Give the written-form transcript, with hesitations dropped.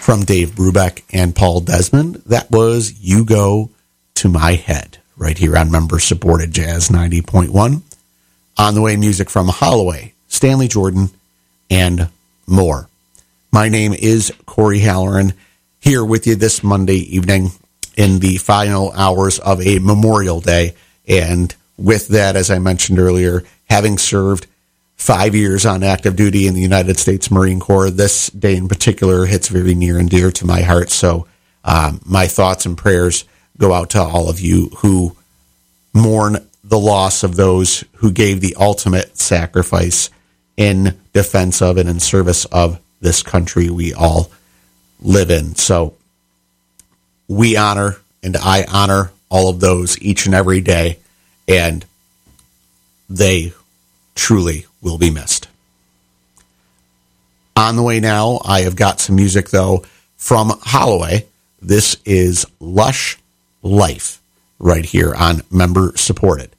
from Dave Brubeck and Paul Desmond. That was You Go to My Head, right here on member-supported Jazz 90.1. On the way, music from Holloway, Stanley Jordan, and more. My name is Corey Halloran, here with you this Monday evening in the final hours of a Memorial Day. And with that, as I mentioned earlier, having served 5 years on active duty in the United States Marine Corps, this day in particular hits very near and dear to my heart. So my thoughts and prayers go out to all of you who mourn the loss of those who gave the ultimate sacrifice in defense of and in service of this country we all live in. So we honor, and I honor all of those each and every day, and they truly will be missed. On the way now, I have got some music, though, from Holloway. This is Lush Life, right here on Member Supported